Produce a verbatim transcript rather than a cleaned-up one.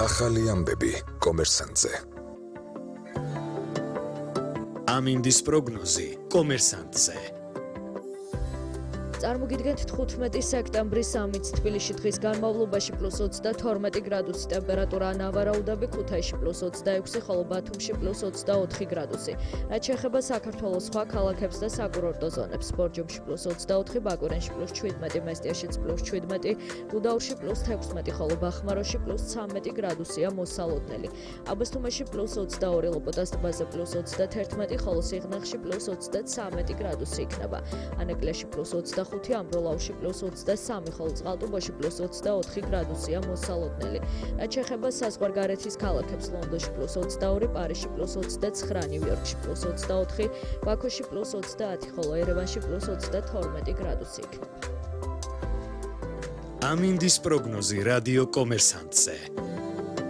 ახალი ამბები კომერსანტზე. ამინდის პროგნოზი კომერსანტზე. წარმოგიდგენთ თხუთმეტი სექტემბრის სამიც თბილისში დღის განმავლობაში პლუს ოცდათორმეტი გრადუსი ტემპერატურაა, ნავარაუდები ქუთაისში პლუს ოცდაექვსი, ხოლო ბათუმში პლუს ოცდაოთხი გრადუსი. რაც შეეხება საქართველოს სხვა ქალაქებს და საკურორტო ზონებს, ბორჯომში პლუს ოცდაოთხი, ბაკურენში პლუს შვიდმეტი, მესტიაშიც პლუს შვიდმეტი, გუდაურში პლუს თექვსმეტი, ხოლო ბახმაროში პლუს ცამეტი გრადუსია მოსალოდნელი. აბასთუმანში პლუს ოცდაორი, ლოპოტას ტბაზე პლუს ოცდათერთმეტი, ხოლო სიღნაღში პლუს ოცდაცამეტი გრადუსი იქნება. ანაკლიაში პლუს ოცდახუთი, ამბროლაუში პლუს ოცდასამი, ხოლო წყალტუბოში პლუს ოცდაოთხი გრადუსია მოსალოდნელი. რაც შეეხება საზღვარგარეთის ქალაქებს, ლონდონში პლუს ოცდაორი, პარიზში პლუს ოცდაცხრა, ნიუ-იორკში პლუს ოცდაოთხი, ბაქოში პლუს ოცდაათი, ხოლო ერევანში პლუს ოცდათორმეტი გრადუსი იქნება. ამინდის პროგნოზი რადიო კომერსანტზე.